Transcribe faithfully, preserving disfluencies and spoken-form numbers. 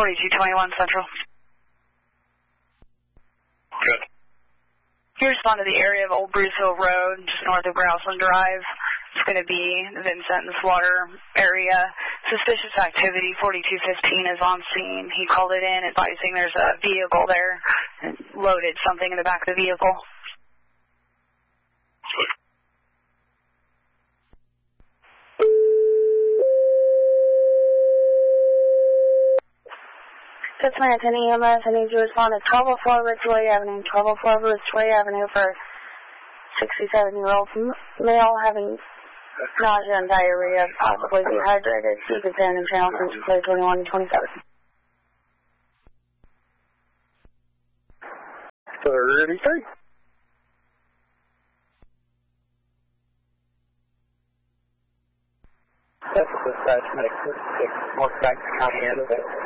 forty-two twenty-one Central. Good. You respond to the area of Old Bruce Hill Road, just north of Grouseland Drive. It's going to be the Vincent and Slaughter area. Suspicious activity, forty-two fifteen is on scene. He called it in, advising there's a vehicle there, and loaded something in the back of the vehicle. That's my ten E M S. I need you to respond to twelve oh four Ridgeway Avenue, twelve oh four Ridgeway Avenue for sixty-seven-year-old male having nausea and diarrhea, possibly dehydrated. You can send him channel since you play twenty-one and twenty-seven. thirty-three. That's the dispatch medic six, more back to county end of it.